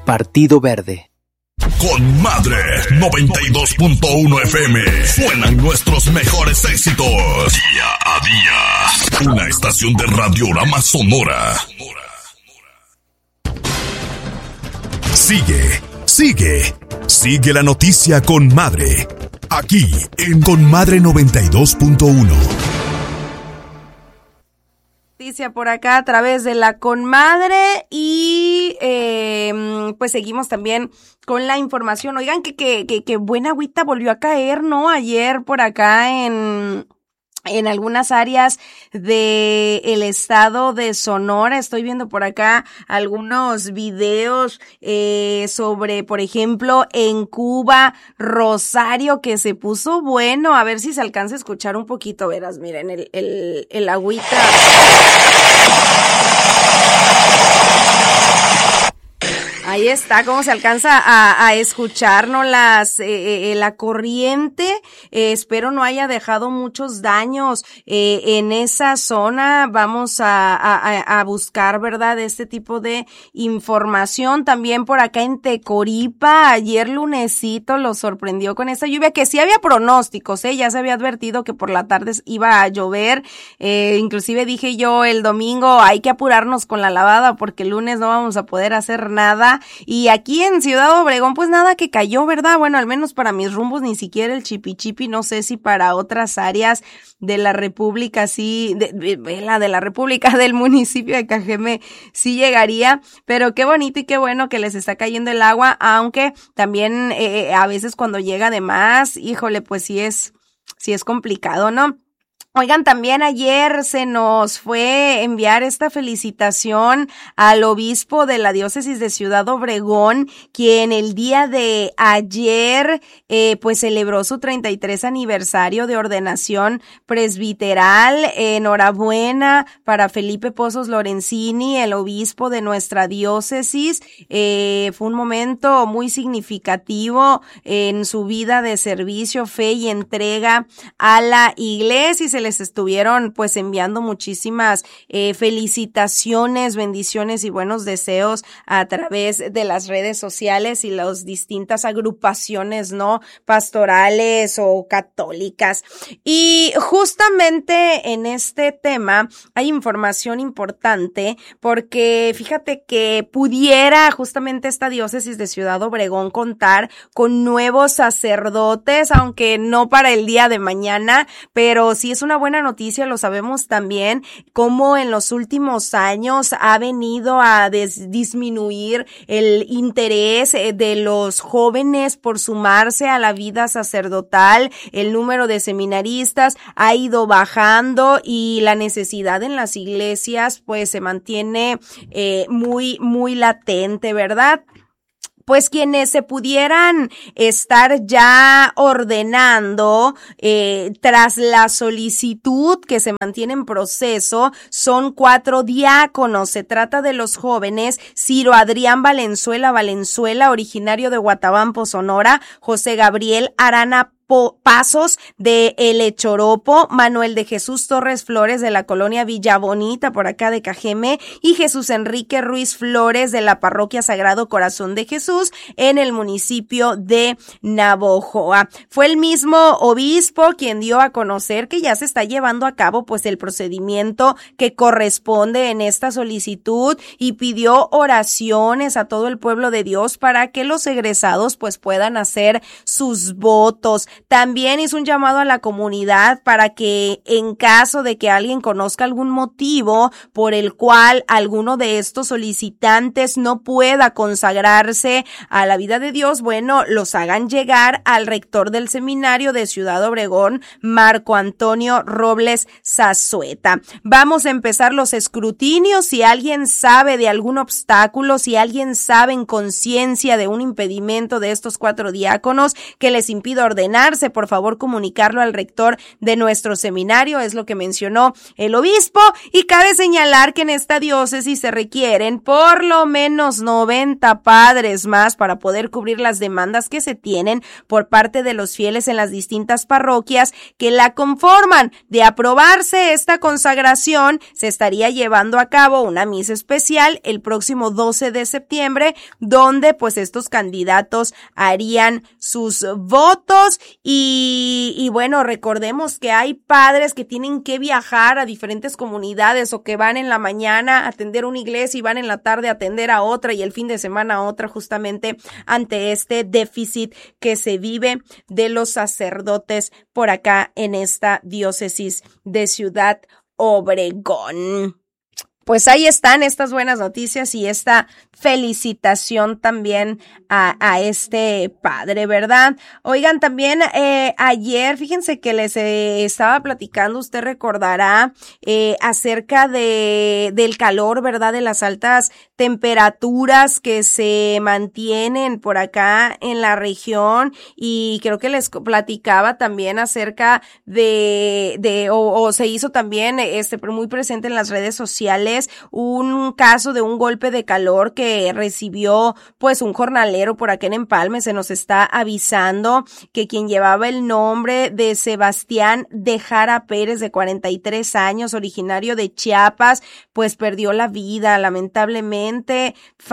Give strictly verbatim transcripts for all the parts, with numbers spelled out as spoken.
Partido Verde. Con Madre noventa y dos punto uno F M suenan nuestros mejores éxitos. Día a día. Una estación de Radiorama Sonora. Sigue, sigue, sigue la noticia con Madre. Aquí en Con Madre noventa y dos punto uno. Noticia por acá a través de la Conmadre y eh, pues seguimos también con la información. Oigan, que, que, que, que buena agüita volvió a caer, ¿no? Ayer por acá en... en algunas áreas de el estado de Sonora. Estoy viendo por acá algunos videos eh, sobre, por ejemplo, en Cuba, Rosario, que se puso bueno. A ver si se alcanza a escuchar un poquito. Verás, miren, el, el, el agüita. Ahí está, cómo se alcanza a, a escucharnos las, eh, eh, la corriente. Eh, espero no haya dejado muchos daños eh, en esa zona. Vamos a, a, a buscar, ¿verdad?, este tipo de información. También por acá en Tecoripa, ayer lunesito lo sorprendió con esta lluvia, que sí había pronósticos, ¿eh? Ya se había advertido que por la tarde iba a llover. Eh, inclusive dije yo el domingo, hay que apurarnos con la lavada porque el lunes no vamos a poder hacer nada. Y aquí en Ciudad Obregón, pues nada que cayó, ¿verdad? Bueno, al menos para mis rumbos, ni siquiera el chipichipi. No sé si para otras áreas de la República, sí, de, de la de la República, del municipio de Cajeme, sí llegaría. Pero qué bonito y qué bueno que les está cayendo el agua, aunque también eh, a veces cuando llega de más, híjole, pues sí es, sí es complicado, ¿no? Oigan, también ayer se nos fue enviar esta felicitación al obispo de la diócesis de Ciudad Obregón, quien el día de ayer eh, pues celebró su treinta y tres aniversario de ordenación presbiteral. Enhorabuena para Felipe Pozos Lorenzini, el obispo de nuestra diócesis. Eh, fue un momento muy significativo en su vida de servicio, fe y entrega a la iglesia, y se les estuvieron pues enviando muchísimas eh, felicitaciones, bendiciones y buenos deseos a través de las redes sociales y las distintas agrupaciones, ¿no?, pastorales o católicas. Y justamente en este tema hay información importante, porque fíjate que pudiera justamente esta diócesis de Ciudad Obregón contar con nuevos sacerdotes, aunque no para el día de mañana, pero sí es una buena noticia. Lo sabemos también cómo en los últimos años ha venido a des- disminuir el interés de los jóvenes por sumarse a la vida sacerdotal. El número de seminaristas ha ido bajando y la necesidad en las iglesias pues se mantiene eh, muy, muy latente, ¿verdad? Pues quienes se pudieran estar ya ordenando eh, tras la solicitud que se mantiene en proceso son cuatro diáconos. Se trata de los jóvenes Ciro Adrián Valenzuela Valenzuela, originario de Guatabampo, Sonora; José Gabriel Arana Pasos de El Echoropo; Manuel de Jesús Torres Flores de la colonia Villa Bonita, por acá de Cajeme; y Jesús Enrique Ruiz Flores de la parroquia Sagrado Corazón de Jesús en el municipio de Navojoa. Fue el mismo obispo quien dio a conocer que ya se está llevando a cabo pues el procedimiento que corresponde en esta solicitud, y pidió oraciones a todo el pueblo de Dios para que los egresados pues puedan hacer sus votos. También hizo un llamado a la comunidad para que en caso de que alguien conozca algún motivo por el cual alguno de estos solicitantes no pueda consagrarse a la vida de Dios, bueno, los hagan llegar al rector del seminario de Ciudad Obregón, Marco Antonio Robles Zazueta. Vamos a empezar los escrutinios. Si alguien sabe de algún obstáculo, si alguien sabe en conciencia de un impedimento de estos cuatro diáconos que les impida ordenar, cuidarse, por favor comunicarlo al rector de nuestro seminario, es lo que mencionó el obispo, y cabe señalar que en esta diócesis se requieren por lo menos noventa padres más para poder cubrir las demandas que se tienen por parte de los fieles en las distintas parroquias que la conforman. De aprobarse esta consagración, se estaría llevando a cabo una misa especial el próximo doce de septiembre, donde pues estos candidatos harían sus votos y, y bueno, recordemos que hay padres que tienen que viajar a diferentes comunidades o que van en la mañana a atender una iglesia y van en la tarde a atender a otra y el fin de semana a otra, justamente ante este déficit que se vive de los sacerdotes por acá en esta diócesis de Ciudad Obregón. Pues ahí están estas buenas noticias y esta felicitación también a, a este padre, ¿verdad? Oigan, también eh, ayer, fíjense que les eh, estaba platicando, usted recordará, eh, acerca de del calor, ¿verdad? De las altas temperaturas que se mantienen por acá en la región, y creo que les platicaba también acerca de, de o, o se hizo también este muy presente en las redes sociales un caso de un golpe de calor que recibió pues un jornalero por acá en Empalme. Se nos está avisando que quien llevaba el nombre de Sebastián de Jara Pérez, de cuarenta y tres años, originario de Chiapas, pues perdió la vida, lamentablemente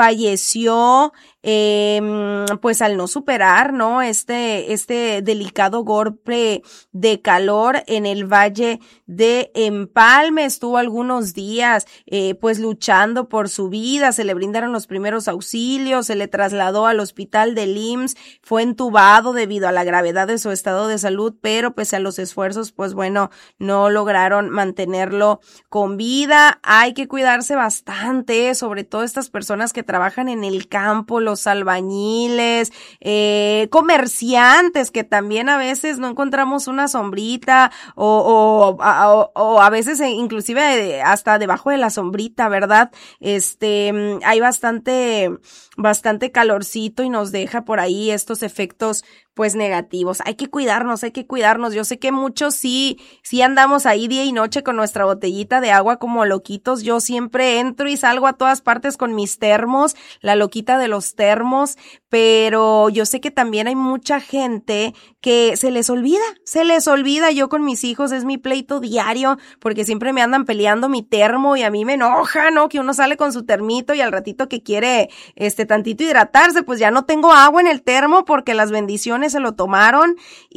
falleció eh, pues al no superar, ¿no? Este, este delicado golpe de calor en el Valle de Empalme. Estuvo algunos días eh, pues luchando por su vida, se le brindaron los primeros auxilios, se le trasladó al hospital del I M S S, fue entubado debido a la gravedad de su estado de salud, pero pese a los esfuerzos, pues bueno, no lograron mantenerlo con vida. Hay que cuidarse bastante, sobre todo estas personas que trabajan en el campo, los albañiles, eh, comerciantes, que también a veces no encontramos una sombrita o, o, o, o a veces inclusive hasta debajo de la sombrita, ¿verdad? Este, hay bastante, bastante calorcito y nos deja por ahí estos efectos pues negativos. Hay que cuidarnos, hay que cuidarnos. Yo sé que muchos sí, sí andamos ahí día y noche con nuestra botellita de agua como loquitos. Yo siempre entro y salgo a todas partes con mis termos, la loquita de los termos, pero yo sé que también hay mucha gente que se les olvida, se les olvida. Yo con mis hijos es mi pleito diario, porque siempre me andan peleando mi termo y a mí me enoja, ¿no? Que uno sale con su termito y al ratito que quiere este tantito hidratarse, pues ya no tengo agua en el termo porque las bendiciones se lo tomaron,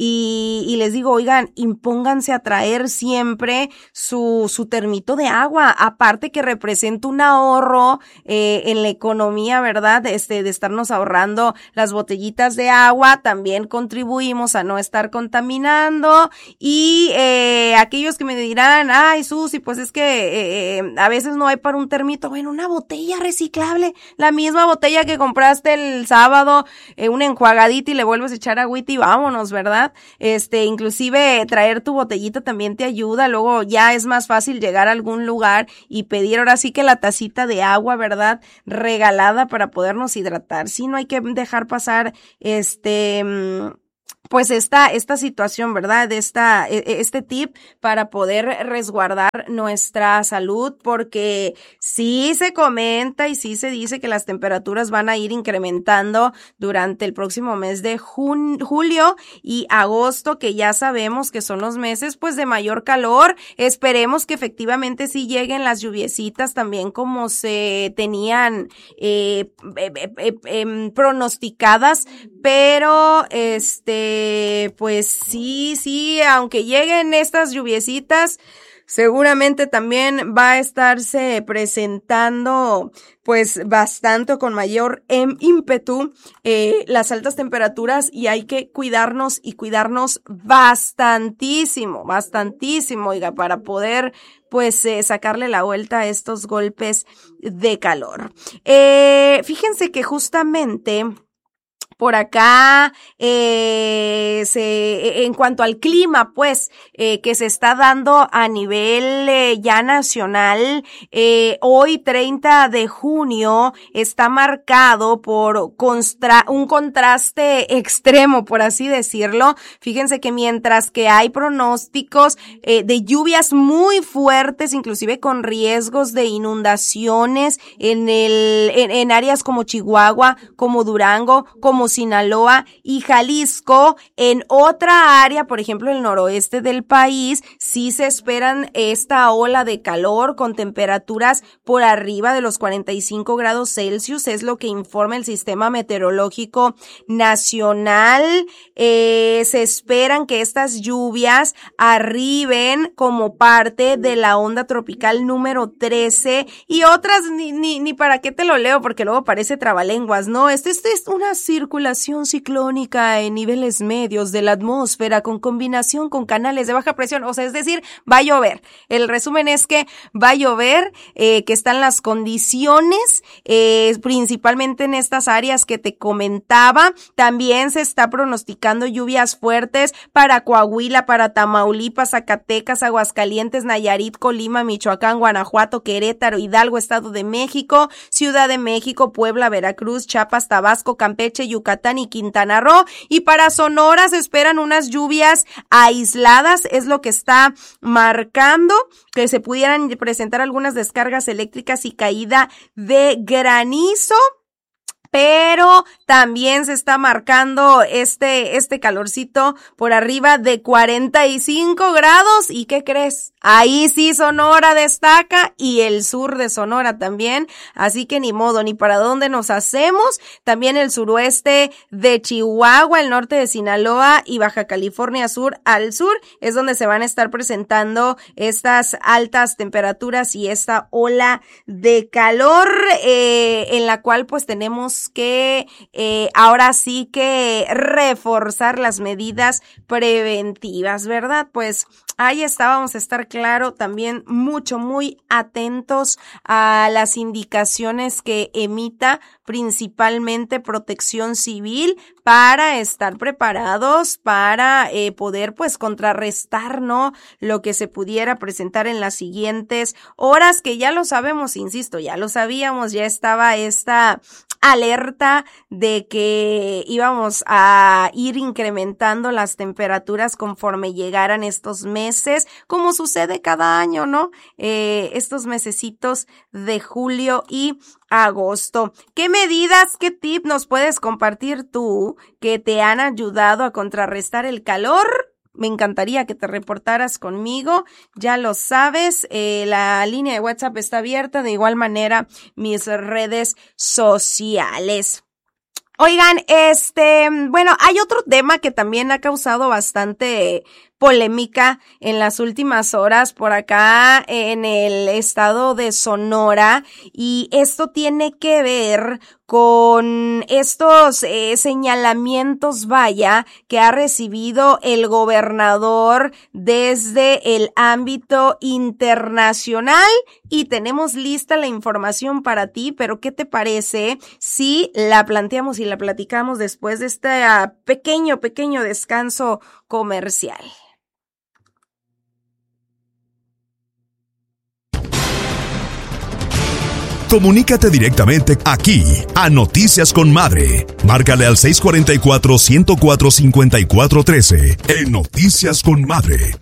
y, y les digo, oigan, impónganse a traer siempre su, su termito de agua, aparte que representa un ahorro eh, en la economía, ¿verdad? Este, de estarnos ahorrando las botellitas de agua, también contribuimos a no estar contaminando. Y eh, aquellos que me dirán, ay, Susi, pues es que eh, a veces no hay para un termito. Bueno, una botella reciclable, la misma botella que compraste el sábado, eh, una enjuagadita y le vuelves a echar agüita y vámonos, ¿verdad? Este, inclusive traer tu botellita también te ayuda. Luego ya es más fácil llegar a algún lugar y pedir ahora sí que la tacita de agua, ¿verdad? Regalada para podernos hidratar. Sí, no hay que dejar pasar este pues esta, esta situación, ¿verdad? Esta, este tip para poder resguardar nuestra salud, porque sí se comenta y sí se dice que las temperaturas van a ir incrementando durante el próximo mes de jun, julio y agosto, que ya sabemos que son los meses pues de mayor calor. Esperemos que efectivamente sí lleguen las lluviecitas también como se tenían eh, eh, eh, eh, eh, pronosticadas, pero este pues sí, sí, aunque lleguen estas lluviecitas, seguramente también va a estarse presentando pues bastante con mayor em, ímpetu eh, las altas temperaturas, y hay que cuidarnos y cuidarnos bastantísimo, bastantísimo, oiga, para poder pues eh, sacarle la vuelta a estos golpes de calor. Eh, fíjense que justamente por acá, eh, se, en cuanto al clima, pues, eh, que se está dando a nivel eh, ya nacional, eh, hoy treinta de junio está marcado por constra- un contraste extremo, por así decirlo. Fíjense que mientras que hay pronósticos eh, de lluvias muy fuertes, inclusive con riesgos de inundaciones en el, en, en áreas como Chihuahua, como Durango, como Sinaloa y Jalisco, en otra área, por ejemplo, el noroeste del país, sí se esperan esta ola de calor con temperaturas por arriba de los cuarenta y cinco grados Celsius, es lo que informa el Sistema Meteorológico Nacional. Eh, se esperan que estas lluvias arriben como parte de la onda tropical número trece y otras, ni, ni, ni para qué te lo leo porque luego parece trabalenguas, ¿no? Esto, esto es una circulación ciclónica en niveles medios de la atmósfera con combinación con canales de baja presión, o sea, es decir, va a llover. El resumen es que va a llover, eh, que están las condiciones, eh, principalmente en estas áreas que te comentaba. También se está pronosticando lluvias fuertes para Coahuila, para Tamaulipas, Zacatecas, Aguascalientes, Nayarit, Colima, Michoacán, Guanajuato, Querétaro, Hidalgo, Estado de México, Ciudad de México, Puebla, Veracruz, Chiapas, Tabasco, Campeche, Yucatán y Quintana Roo. Y para Sonora se esperan unas lluvias aisladas, es lo que está marcando, que se pudieran presentar algunas descargas eléctricas y caída de granizo. Pero también se está marcando este, este calorcito por arriba de cuarenta y cinco grados. ¿Y qué crees? Ahí sí Sonora destaca y el sur de Sonora también. Así que ni modo, ni para dónde nos hacemos. También el suroeste de Chihuahua, el norte de Sinaloa y Baja California Sur al sur es donde se van a estar presentando estas altas temperaturas y esta ola de calor, eh, en la cual pues tenemos que eh, ahora sí que reforzar las medidas preventivas, ¿verdad? Pues ahí está, vamos a estar claro también mucho, muy atentos a las indicaciones que emita principalmente Protección Civil para estar preparados para eh, poder pues contrarrestar, ¿no? Lo que se pudiera presentar en las siguientes horas, que ya lo sabemos, insisto, ya lo sabíamos, ya estaba esta alerta de que íbamos a ir incrementando las temperaturas conforme llegaran estos meses, como sucede cada año, ¿no? Eh, estos mesecitos de julio y agosto. ¿Qué medidas, qué tip nos puedes compartir tú que te han ayudado a contrarrestar el calor? Me encantaría que te reportaras conmigo, ya lo sabes, eh, la línea de WhatsApp está abierta, de igual manera mis redes sociales. Oigan, este, bueno, hay otro tema que también ha causado bastante polémica en las últimas horas por acá en el estado de Sonora, y esto tiene que ver con estos eh, señalamientos, vaya, que ha recibido el gobernador desde el ámbito internacional, y tenemos lista la información para ti, pero ¿qué te parece si la planteamos y la platicamos después de este uh, pequeño, pequeño descanso comercial? Comunícate directamente aquí a Noticias con Madre. Márcale al seis cuatro cuatro, uno cero cuatro, cinco cuatro uno tres en Noticias con Madre.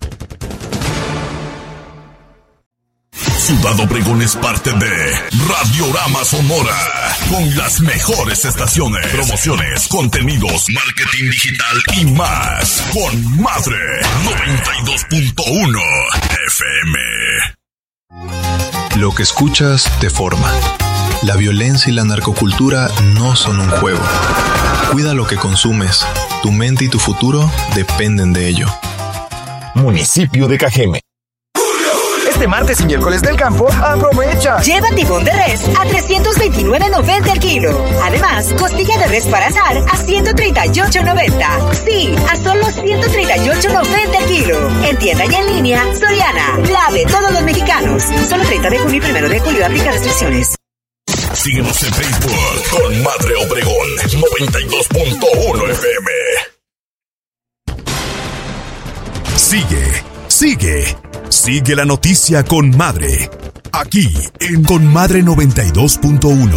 Ciudad Obregón es parte de Radiorama Sonora, con las mejores estaciones, promociones, contenidos, marketing digital y más. Con Madre noventa y dos punto uno F M. Lo que escuchas te forma. La violencia y la narcocultura no son un juego. Cuida lo que consumes. Tu mente y tu futuro dependen de ello. Municipio de Cajeme. Este martes y miércoles del campo, aprovecha. Lleva tibón de res a trescientos veintinueve noventa el kilo. Además, costilla de res para asar a ciento treinta y ocho noventa. Sí, a solo ciento treinta y ocho noventa el kilo. En tienda y en línea, Soriana, la de todos los mexicanos. Solo treinta de junio y primero de julio aplica restricciones. Síguenos en Facebook con Madre Obregón noventa y dos punto uno F M. Sigue, sigue, sigue la noticia con Madre. Aquí en Con Madre noventa y dos punto uno.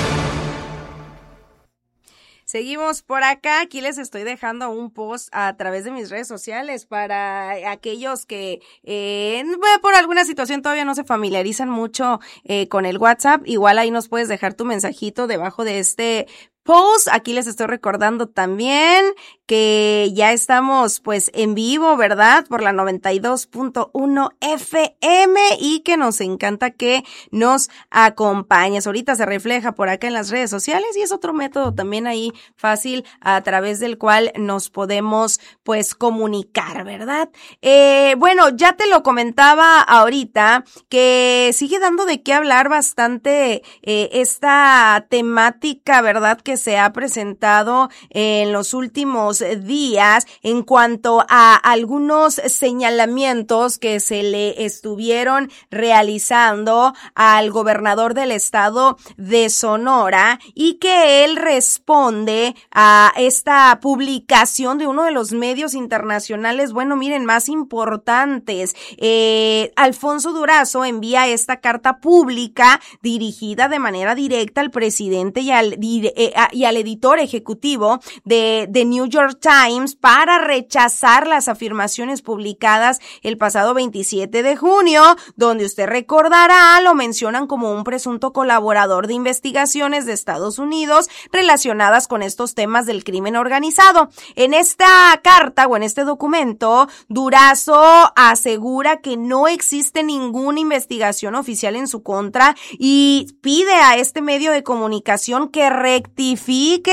Seguimos por acá, aquí les estoy dejando un post a través de mis redes sociales para aquellos que eh, por alguna situación todavía no se familiarizan mucho eh, con el WhatsApp. Igual ahí nos puedes dejar tu mensajito debajo de este post. Aquí les estoy recordando también que ya estamos pues en vivo, ¿verdad? Por la noventa y dos punto uno F M y que nos encanta que nos acompañes. Ahorita se refleja por acá en las redes sociales y es otro método también ahí fácil a través del cual nos podemos pues comunicar, ¿verdad? Eh, bueno, ya te lo comentaba ahorita que sigue dando de qué hablar bastante eh, esta temática, ¿verdad? Que se ha presentado en los últimos días en cuanto a algunos señalamientos que se le estuvieron realizando al gobernador del estado de Sonora y que él responde a esta publicación de uno de los medios internacionales, bueno, miren, más importantes. Eh, Alfonso Durazo envía esta carta pública dirigida de manera directa al presidente y al eh, y al editor ejecutivo de The New York Times para rechazar las afirmaciones publicadas el pasado veintisiete de junio, donde usted recordará, lo mencionan como un presunto colaborador de investigaciones de Estados Unidos relacionadas con estos temas del crimen organizado. En esta carta o en este documento, Durazo asegura que no existe ninguna investigación oficial en su contra y pide a este medio de comunicación que rectifique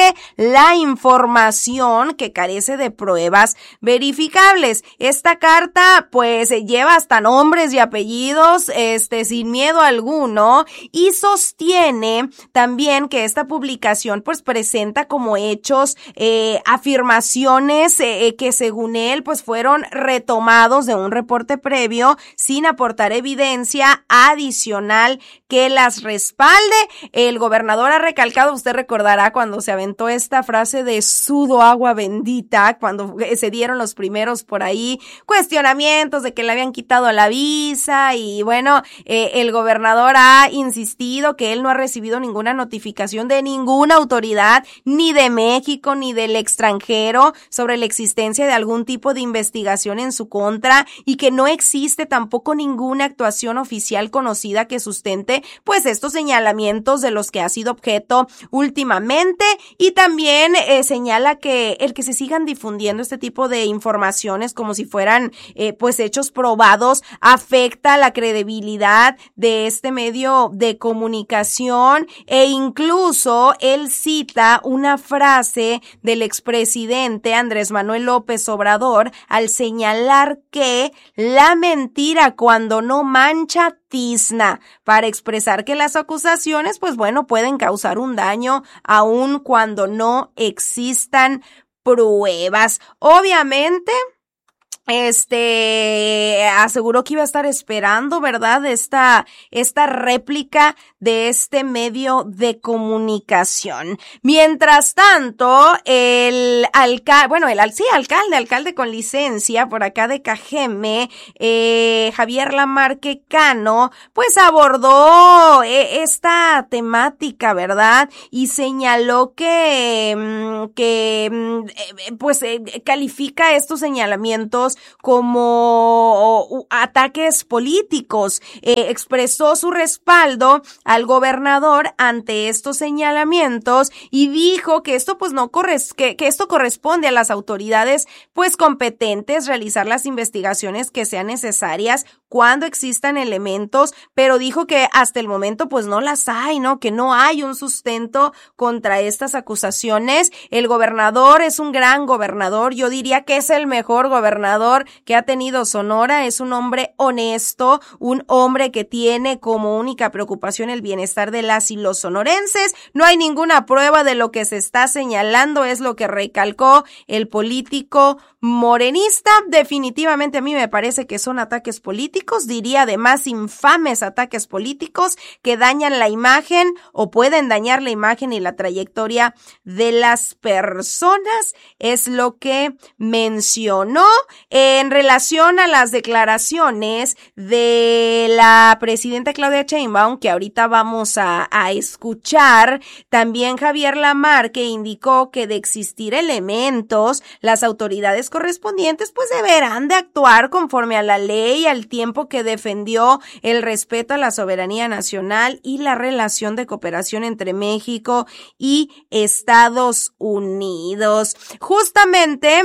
la información que carece de pruebas verificables. Esta carta pues lleva hasta nombres y apellidos este sin miedo alguno y sostiene también que esta publicación pues presenta como hechos eh, afirmaciones eh, que según él pues fueron retomados de un reporte previo sin aportar evidencia adicional que las respalde. El gobernador ha recalcado, usted recordará cuando se aventó esta frase de sudo agua bendita, cuando se dieron los primeros por ahí cuestionamientos de que le habían quitado la visa y bueno, eh, el gobernador ha insistido que él no ha recibido ninguna notificación de ninguna autoridad, ni de México ni del extranjero, sobre la existencia de algún tipo de investigación en su contra y que no existe tampoco ninguna actuación oficial conocida que sustente pues estos señalamientos de los que ha sido objeto últimamente. Y también eh, señala que el que se sigan difundiendo este tipo de informaciones como si fueran eh, pues hechos probados afecta la credibilidad de este medio de comunicación e incluso él cita una frase del expresidente Andrés Manuel López Obrador al señalar que la mentira cuando no mancha tizna, para expresar que las acusaciones pues bueno pueden causar un daño aun cuando no existan pruebas. Obviamente Este, aseguró que iba a estar esperando, ¿verdad? Esta, esta réplica de este medio de comunicación. Mientras tanto, el alcalde, bueno, el, sí, alcalde, alcalde con licencia por acá de Cajeme, eh, Javier Lamarque Cano, pues abordó eh, esta temática, ¿verdad? Y señaló que, que, pues, eh, califica estos señalamientos como ataques políticos. Eh, expresó su respaldo al gobernador ante estos señalamientos y dijo que esto pues no corres que, que esto corresponde a las autoridades pues competentes realizar las investigaciones que sean necesarias cuando existan elementos, pero dijo que hasta el momento pues no las hay, ¿no? Que no hay un sustento contra estas acusaciones. El gobernador es un gran gobernador, yo diría que es el mejor gobernador que ha tenido Sonora, es un hombre honesto, un hombre que tiene como única preocupación el bienestar de las y los sonorenses. No hay ninguna prueba de lo que se está señalando, es lo que recalcó el político morenista. Definitivamente a mí me parece que son ataques políticos políticos, diría además infames ataques políticos que dañan la imagen o pueden dañar la imagen y la trayectoria de las personas, es lo que mencionó en relación a las declaraciones de la presidenta Claudia Sheinbaum, que ahorita vamos a, a escuchar. También Javier Lamarque indicó que de existir elementos, las autoridades correspondientes pues deberán de actuar conforme a la ley, al tiempo que defendió el respeto a la soberanía nacional y la relación de cooperación entre México y Estados Unidos. Justamente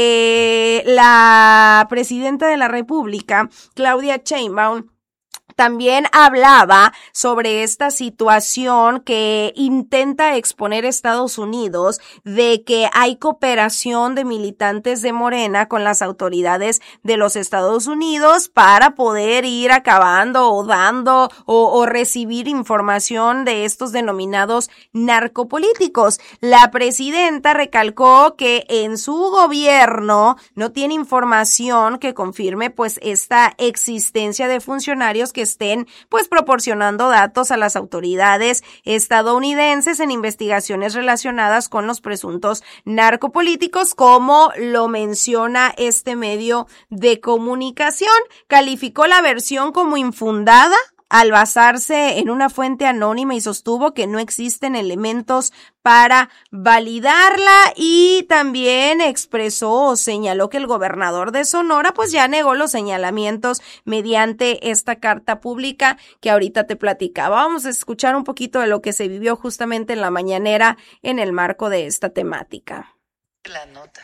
eh, la presidenta de la República, Claudia Sheinbaum, también hablaba sobre esta situación que intenta exponer Estados Unidos de que hay cooperación de militantes de Morena con las autoridades de los Estados Unidos para poder ir acabando o dando o, o recibir información de estos denominados narcopolíticos. La presidenta recalcó que en su gobierno no tiene información que confirme pues esta existencia de funcionarios que estén pues proporcionando datos a las autoridades estadounidenses en investigaciones relacionadas con los presuntos narcopolíticos, como lo menciona este medio de comunicación. Calificó la versión como infundada al basarse en una fuente anónima y sostuvo que no existen elementos para validarla, y también expresó o señaló que el gobernador de Sonora pues ya negó los señalamientos mediante esta carta pública que ahorita te platicaba. Vamos a escuchar un poquito de lo que se vivió justamente en la mañanera en el marco de esta temática. La nota.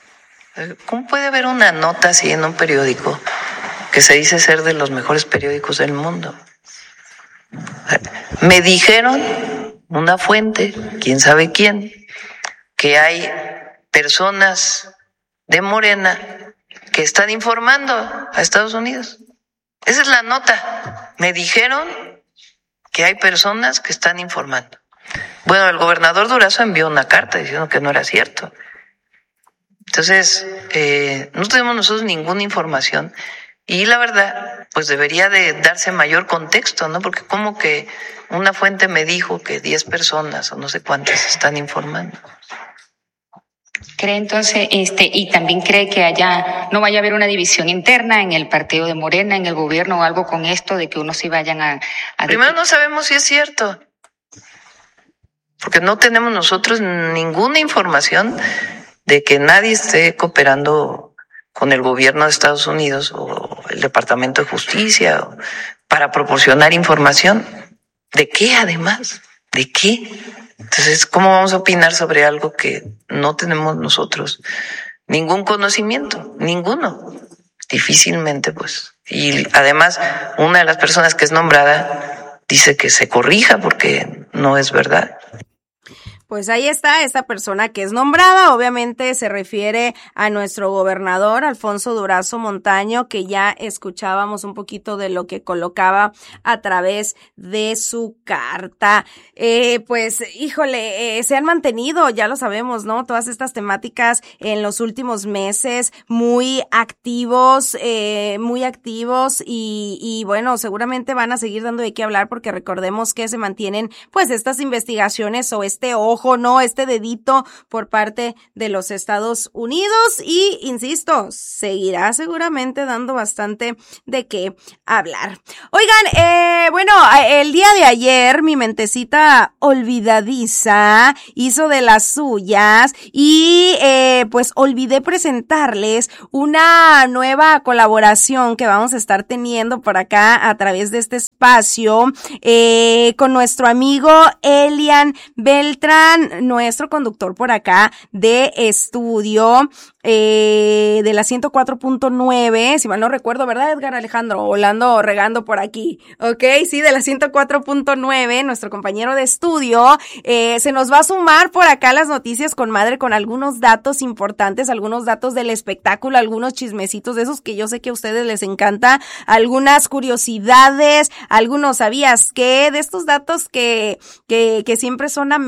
¿Cómo puede haber una nota así en un periódico que se dice ser de los mejores periódicos del mundo? Me dijeron una fuente, quién sabe quién, que hay personas de Morena que están informando a Estados Unidos. Esa es la nota. Me dijeron que hay personas que están informando. Bueno, el gobernador Durazo envió una carta diciendo que no era cierto. Entonces, eh, no tenemos nosotros ninguna información. Y la verdad, pues debería de darse mayor contexto, ¿no? Porque como que una fuente me dijo que diez personas o no sé cuántas están informando. ¿Cree entonces, este, y también cree que haya, no vaya a haber una división interna en el partido de Morena, en el gobierno o algo con esto de que unos sí vayan a... a Primero no sabemos si es cierto, porque no tenemos nosotros ninguna información de que nadie esté cooperando con el gobierno de Estados Unidos o el Departamento de Justicia o, para proporcionar información. ¿De qué además? ¿De qué? Entonces, ¿cómo vamos a opinar sobre algo que no tenemos nosotros ningún conocimiento? Ninguno. Difícilmente, pues. Y además, una de las personas que es nombrada dice que se corrija porque no es verdad. Pues ahí está esta persona que es nombrada, obviamente se refiere a nuestro gobernador Alfonso Durazo Montaño, que ya escuchábamos un poquito de lo que colocaba a través de su carta. Eh, pues, híjole, eh, se han mantenido, ya lo sabemos, ¿no? Todas estas temáticas en los últimos meses muy activos, eh, muy activos y, y bueno, seguramente van a seguir dando de qué hablar porque recordemos que se mantienen pues estas investigaciones o este ojo Ojo, no, este dedito por parte de los Estados Unidos y, insisto, seguirá seguramente dando bastante de qué hablar. Oigan, eh, bueno, el día de ayer mi mentecita olvidadiza hizo de las suyas y eh, pues olvidé presentarles una nueva colaboración que vamos a estar teniendo por acá a través de este espacio eh, con nuestro amigo Elian Beltrán, nuestro conductor por acá de estudio eh, de la ciento cuatro punto nueve, si mal no recuerdo, ¿verdad, Edgar Alejandro? Volando, regando por aquí, ¿ok? Sí, de la ciento cuatro punto nueve, nuestro compañero de estudio, eh, se nos va a sumar por acá las noticias con madre con algunos datos importantes, algunos datos del espectáculo, algunos chismecitos de esos que yo sé que a ustedes les encanta, algunas curiosidades, algunos sabías que, de estos datos que, que, que siempre son a menos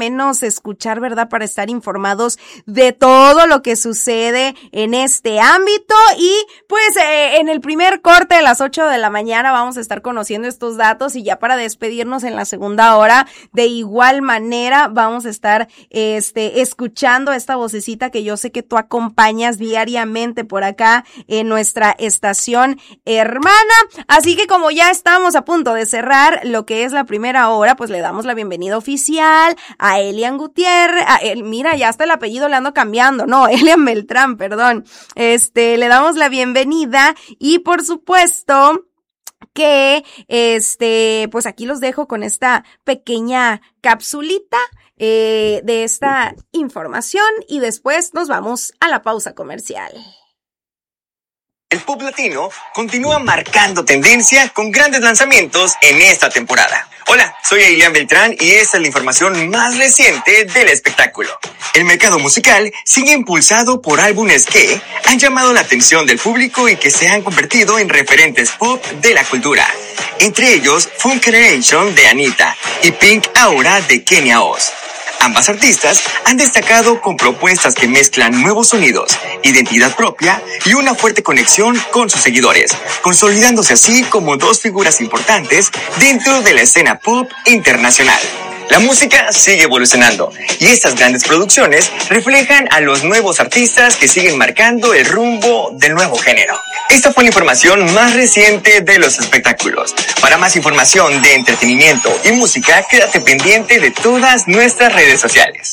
escuchar, ¿verdad? Para estar informados de todo lo que sucede en este ámbito. Y pues eh, en el primer corte de las ocho de la mañana vamos a estar conociendo estos datos, y ya para despedirnos en la segunda hora, de igual manera vamos a estar este escuchando esta vocecita que yo sé que tú acompañas diariamente por acá en nuestra estación hermana. Así que como ya estamos a punto de cerrar lo que es la primera hora, pues le damos la bienvenida oficial a Elian Gutiérrez. A él, mira, ya hasta el apellido le ando cambiando, no, Elian Beltrán, perdón. Este, le damos la bienvenida y por supuesto que este, pues aquí los dejo con esta pequeña capsulita eh, de esta información, y después nos vamos a la pausa comercial. El pop latino continúa marcando tendencia con grandes lanzamientos en esta temporada. Hola, soy Elian Beltrán y esta es la información más reciente del espectáculo. El mercado musical sigue impulsado por álbumes que han llamado la atención del público y que se han convertido en referentes pop de la cultura. Entre ellos, Funk Generation de Anitta y Pink Aura de Kenia Oz. Ambas artistas han destacado con propuestas que mezclan nuevos sonidos, identidad propia y una fuerte conexión con sus seguidores, consolidándose así como dos figuras importantes dentro de la escena pop internacional. La música sigue evolucionando y estas grandes producciones reflejan a los nuevos artistas que siguen marcando el rumbo del nuevo género. Esta fue la información más reciente de los espectáculos. Para más información de entretenimiento y música, quédate pendiente de todas nuestras redes sociales.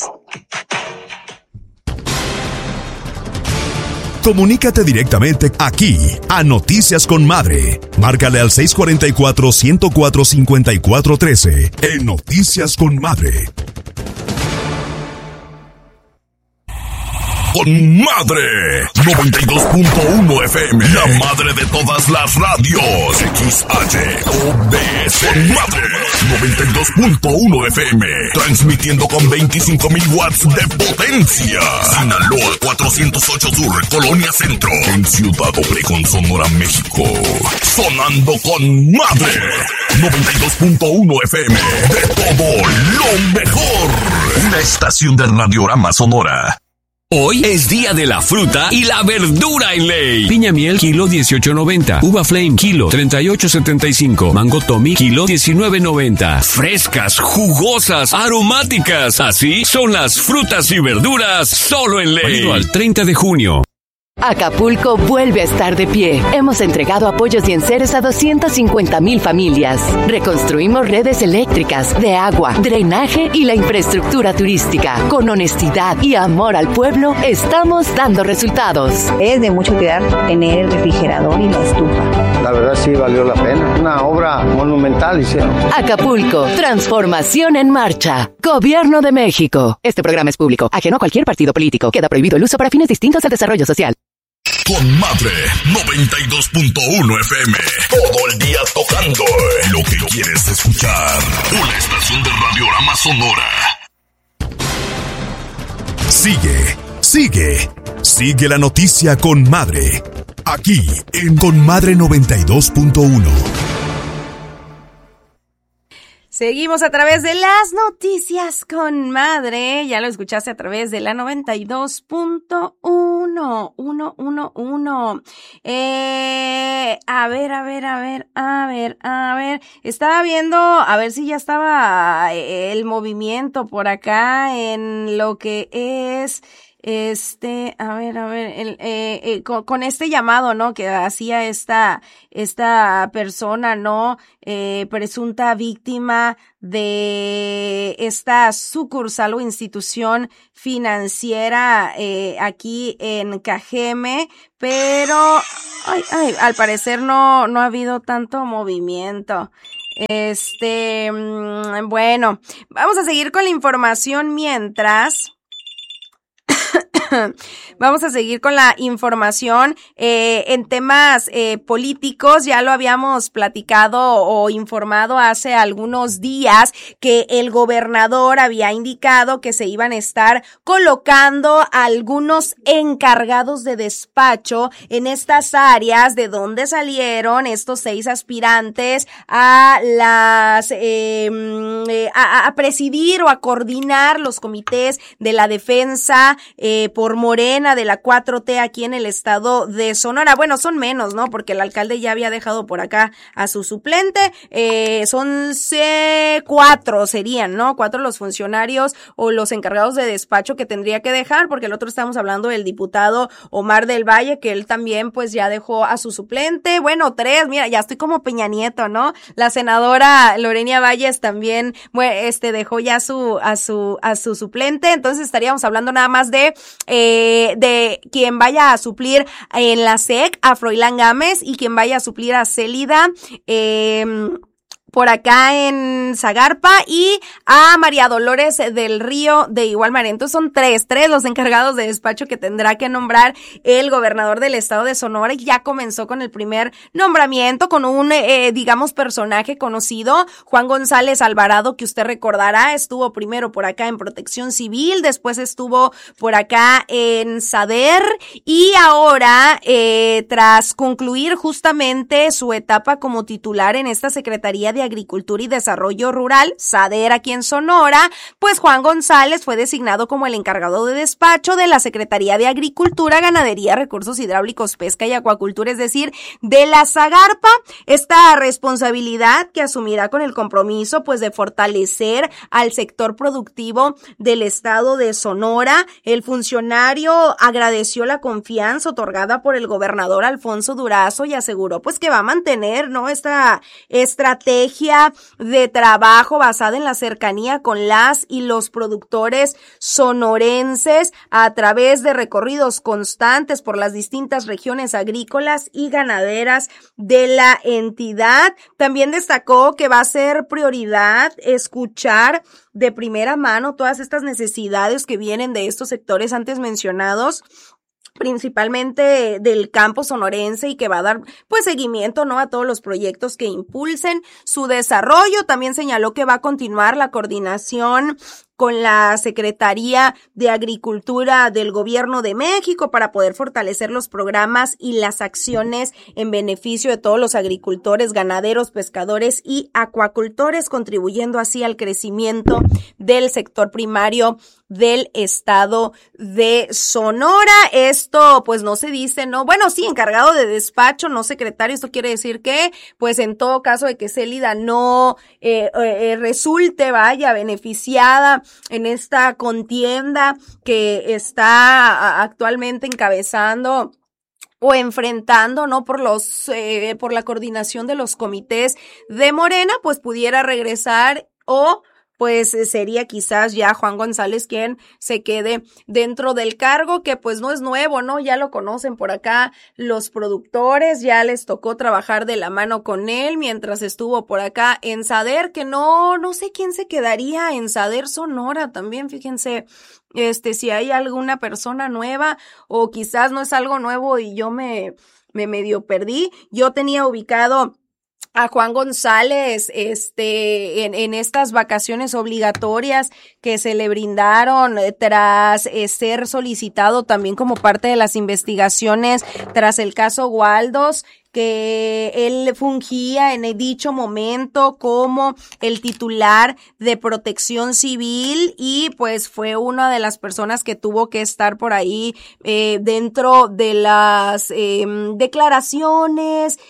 Comunícate directamente aquí a Noticias con Madre. Márcale al seis cuatro cuatro, uno cero cuatro, cinco cuatro uno tres en Noticias con Madre. Con Madre noventa y dos punto uno F M, la madre de todas las radios. X H O B C Con Madre noventa y dos punto uno F M, transmitiendo con veinticinco mil watts de potencia. Sinaloa cuatrocientos ocho Sur, Colonia Centro, en Ciudad Obregón, Sonora, México. Sonando con Madre noventa y dos punto uno F M, de todo lo mejor. Una estación de Radiorama Sonora. Hoy es día de la fruta y la verdura en ley. Piña miel, kilo dieciocho noventa. Uva Flame, kilo treinta y ocho setenta y cinco. Mango Tommy, kilo diecinueve noventa. Frescas, jugosas, aromáticas. Así son las frutas y verduras solo en ley. Válido al treinta de junio. Acapulco vuelve a estar de pie. Hemos entregado apoyos y enseres a doscientas cincuenta mil familias. Reconstruimos redes eléctricas, de agua, drenaje y la infraestructura turística. Con honestidad y amor al pueblo, estamos dando resultados. Es de mucho cuidar tener el refrigerador y la estufa. La verdad sí valió la pena. Una obra monumental hicieron. Acapulco, transformación en marcha. Gobierno de México. Este programa es público, ajeno a cualquier partido político. Queda prohibido el uso para fines distintos al desarrollo social. Con Madre noventa y dos punto uno F M, todo el día tocando lo que quieres escuchar. Una estación de Radiorama Sonora. Sigue, sigue, sigue la noticia con Madre. Aquí en Con Madre noventa y dos punto uno. Seguimos a través de las noticias con Madre. Ya lo escuchaste a través de la noventa y dos punto uno. uno, uno, uno. Eh, a ver, a ver, a ver, a ver, a ver. Estaba viendo, a ver si ya estaba el movimiento por acá en lo que es... Este, a ver, a ver, el, eh, eh, con, con este llamado, ¿no? Que hacía esta, esta persona, ¿no? Eh, presunta víctima de esta sucursal o institución financiera, eh, aquí en Cajeme, pero, ay, ay, al parecer no, no ha habido tanto movimiento. Este, bueno, vamos a seguir con la información mientras... Vamos a seguir con la información eh, en temas eh, políticos. Ya lo habíamos platicado o informado hace algunos días que el gobernador había indicado que se iban a estar colocando algunos encargados de despacho en estas áreas de donde salieron estos seis aspirantes a las eh, a, a presidir o a coordinar los comités de la defensa eh, por Morena de la cuatro T aquí en el estado de Sonora. Bueno, son menos, ¿no? Porque el alcalde ya había dejado por acá a su suplente. Eh, son eh, cuatro serían, ¿no? Cuatro los funcionarios o los encargados de despacho que tendría que dejar, porque el otro estamos hablando del diputado Omar del Valle, que él también pues ya dejó a su suplente. Bueno, tres, mira, ya estoy como Peña Nieto, ¿no? La senadora Lorena Valles también, bueno, este dejó ya su a su a su suplente. Entonces estaríamos hablando nada más de eh, de quien vaya a suplir en la S E C a Froilán Gámez y quien vaya a suplir a Célida eh por acá en Zagarpa y a María Dolores del Río de igual manera. Entonces son tres, tres los encargados de despacho que tendrá que nombrar el gobernador del estado de Sonora, y ya comenzó con el primer nombramiento con un, eh, digamos, personaje conocido, Juan González Alvarado, que usted recordará, estuvo primero por acá en Protección Civil, después estuvo por acá en SADER y ahora, eh, tras concluir justamente su etapa como titular en esta Secretaría de Agricultura y Desarrollo Rural, SADER aquí en Sonora, pues Juan González fue designado como el encargado de despacho de la Secretaría de Agricultura, Ganadería, Recursos Hidráulicos, Pesca y Acuacultura, es decir, de la Zagarpa. Esta responsabilidad que asumirá con el compromiso pues de fortalecer al sector productivo del estado de Sonora. El funcionario agradeció la confianza otorgada por el gobernador Alfonso Durazo y aseguró pues que va a mantener, ¿no?, esta estrategia de trabajo basada en la cercanía con las y los productores sonorenses a través de recorridos constantes por las distintas regiones agrícolas y ganaderas de la entidad. También destacó que va a ser prioridad escuchar de primera mano todas estas necesidades que vienen de estos sectores antes mencionados, principalmente del campo sonorense, y que va a dar pues seguimiento, ¿no?, a todos los proyectos que impulsen su desarrollo. También señaló que va a continuar la coordinación con la Secretaría de Agricultura del Gobierno de México para poder fortalecer los programas y las acciones en beneficio de todos los agricultores, ganaderos, pescadores y acuacultores, contribuyendo así al crecimiento del sector primario del estado de Sonora. Esto pues no se dice, ¿no? Bueno, sí, encargado de despacho, no secretario. Esto quiere decir que pues en todo caso de que Célida no eh, eh, resulte, vaya, beneficiada en esta contienda que está actualmente encabezando o enfrentando, ¿no?, por los eh, por la coordinación de los comités de Morena, pues pudiera regresar, o pues sería quizás ya Juan González quien se quede dentro del cargo, que pues no es nuevo, ¿no? Ya lo conocen por acá los productores, ya les tocó trabajar de la mano con él mientras estuvo por acá en SADER, que no, no sé quién se quedaría en SADER Sonora también, fíjense, este, si hay alguna persona nueva, o quizás no es algo nuevo y yo me, me medio perdí. Yo tenía ubicado a Juan González, este, en, en estas vacaciones obligatorias que se le brindaron eh, tras eh, ser solicitado también como parte de las investigaciones tras el caso Waldos, que él fungía en dicho momento como el titular de Protección Civil, y pues fue una de las personas que tuvo que estar por ahí eh, dentro de las eh, declaraciones,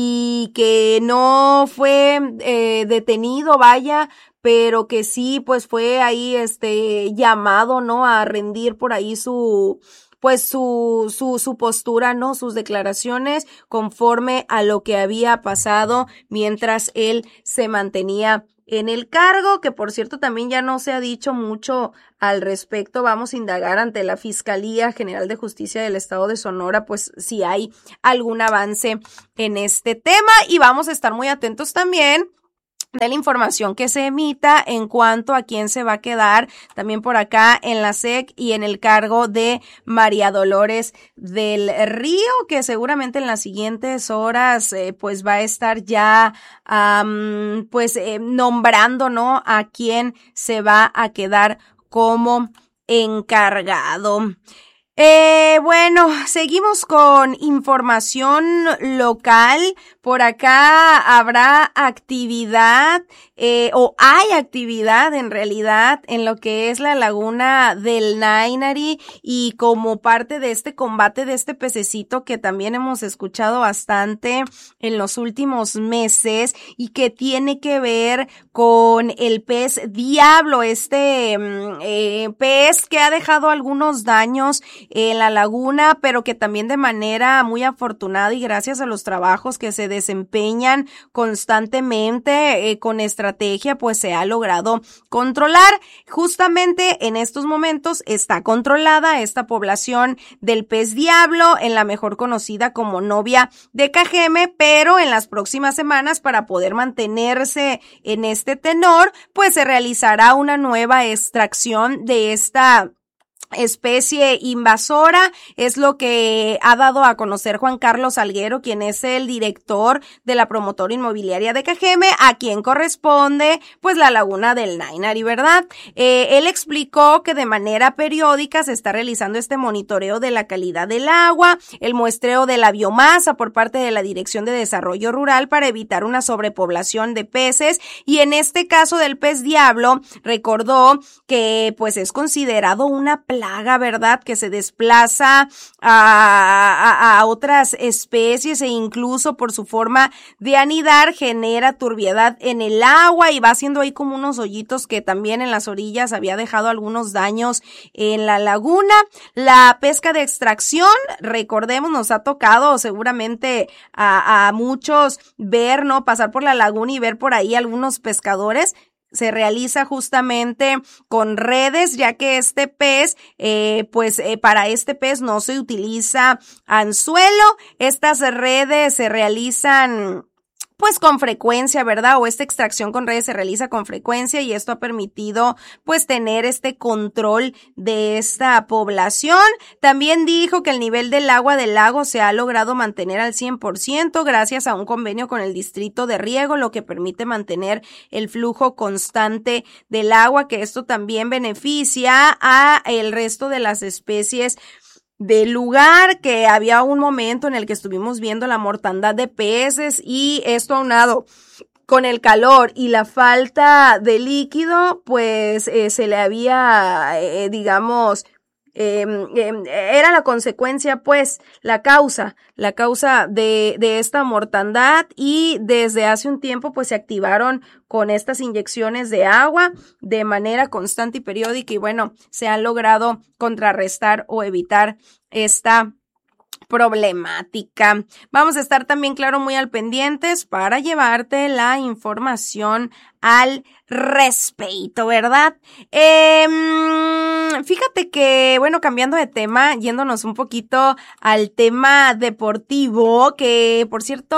y que no fue eh, detenido, vaya, pero que sí pues fue ahí este llamado, ¿no?, a rendir por ahí su pues su, su, su postura, ¿no?, sus declaraciones conforme a lo que había pasado mientras él se mantenía en el cargo, que por cierto también ya no se ha dicho mucho al respecto. Vamos a indagar ante la Fiscalía General de Justicia del Estado de Sonora, pues si hay algún avance en este tema, y vamos a estar muy atentos también de la información que se emita en cuanto a quién se va a quedar también por acá en la S E C y en el cargo de María Dolores del Río, que seguramente en las siguientes horas eh, pues va a estar ya um, pues eh, nombrando, ¿no?, a quién se va a quedar como encargado. Eh, bueno, seguimos con información local. Por acá habrá actividad, eh, o hay actividad en realidad en lo que es la laguna del Nainari, y como parte de este combate de este pececito que también hemos escuchado bastante en los últimos meses y que tiene que ver con el pez diablo, este eh, pez que ha dejado algunos daños en la laguna, pero que también de manera muy afortunada y gracias a los trabajos que se desempeñan constantemente eh, con estrategia, pues se ha logrado controlar. Justamente en estos momentos está controlada esta población del pez diablo, en la mejor conocida como novia de Cajeme, pero en las próximas semanas, para poder mantenerse en este tenor, pues se realizará una nueva extracción de esta especie invasora. Es lo que ha dado a conocer Juan Carlos Salguero, quien es el director de la promotora inmobiliaria de Cajeme, a quien corresponde pues la laguna del Nainari, ¿verdad? Eh, él explicó que de manera periódica se está realizando este monitoreo de la calidad del agua, el muestreo de la biomasa por parte de la Dirección de Desarrollo Rural para evitar una sobrepoblación de peces, y en este caso del pez diablo recordó que pues es considerado una plaga plaga, ¿verdad?, que se desplaza a, a, a otras especies, e incluso por su forma de anidar genera turbiedad en el agua y va haciendo ahí como unos hoyitos que también en las orillas había dejado algunos daños en la laguna. La pesca de extracción, recordemos, nos ha tocado seguramente a, a muchos ver, ¿no?, pasar por la laguna y ver por ahí algunos pescadores. Se realiza justamente con redes, ya que este pez, eh, pues eh, para este pez no se utiliza anzuelo. Estas redes se realizan pues con frecuencia, ¿verdad? O esta extracción con redes se realiza con frecuencia, y esto ha permitido pues tener este control de esta población. También dijo que el nivel del agua del lago se ha logrado mantener al cien por ciento gracias a un convenio con el distrito de riego, lo que permite mantener el flujo constante del agua, que esto también beneficia a el resto de las especies del lugar, que había un momento en el que estuvimos viendo la mortandad de peces, y esto aunado con el calor y la falta de líquido, pues eh, se le había, eh, digamos, Eh, eh, era la consecuencia, pues, la causa, la causa de, de esta mortandad, y desde hace un tiempo, pues, se activaron con estas inyecciones de agua de manera constante y periódica, y bueno, se han logrado contrarrestar o evitar esta problemática. Vamos a estar también, claro, muy al pendientes para llevarte la información al respecto, ¿verdad? Eh, fíjate que, bueno, cambiando de tema, yéndonos un poquito al tema deportivo, que por cierto,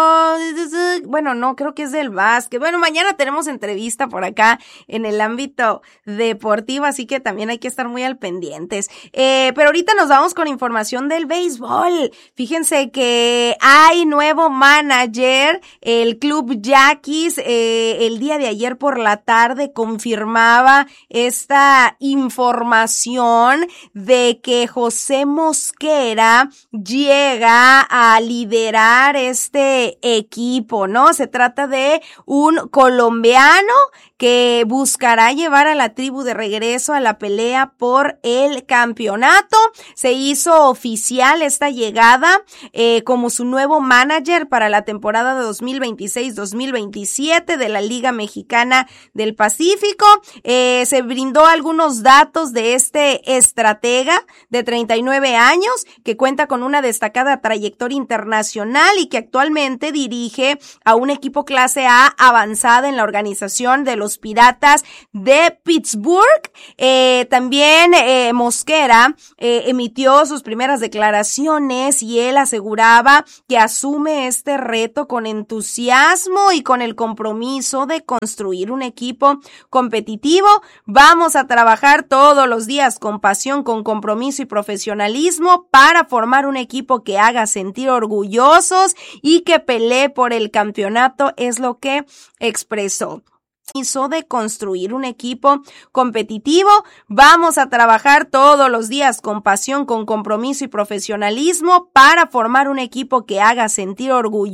bueno, no, creo que es del básquet. Bueno, mañana tenemos entrevista por acá en el ámbito deportivo, así que también hay que estar muy al pendientes. Eh, pero ahorita nos vamos con información del béisbol. Fíjense que hay nuevo manager, el Club Yaquis, eh, el día de ayer por la tarde confirmaba esta información de que José Mosquera llega a liderar este equipo, ¿no? Se trata de un colombiano que buscará llevar a la tribu de regreso a la pelea por el campeonato. Se hizo oficial esta llegada eh, como su nuevo manager para la temporada de dos mil veintiséis dos mil veintisiete de la Liga Mexicana del Pacífico. Eh, se brindó algunos datos de este estratega de treinta y nueve años que cuenta con una destacada trayectoria internacional y que actualmente dirige a un equipo clase A avanzada en la organización de los los Piratas de Pittsburgh. Eh, también eh, Mosquera eh, emitió sus primeras declaraciones y él aseguraba que asume este reto con entusiasmo y con el compromiso de construir un equipo competitivo. Vamos a trabajar todos los días con pasión, con compromiso y profesionalismo para formar un equipo que haga sentir orgullosos y que pelee por el campeonato, es lo que expresó. Hizo de construir un equipo competitivo. Vamos a trabajar todos los días con pasión, con compromiso y profesionalismo para formar un equipo que haga sentir orgullosos